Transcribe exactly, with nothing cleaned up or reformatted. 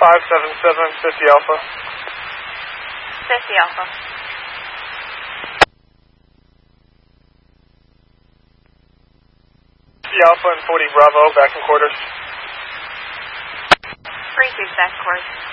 five seven seven, fifty Alpha. fifty Alpha. fifty Alpha and forty Bravo, back in quarters. three two, back in quarters.